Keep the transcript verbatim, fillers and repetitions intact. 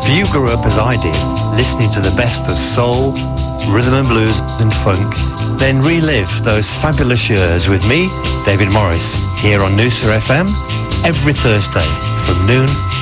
If you grew up as I did, listening to the best of soul, rhythm and blues and funk, then relive those fabulous years with me, David Morris, here on Noosa F M, every Thursday from noon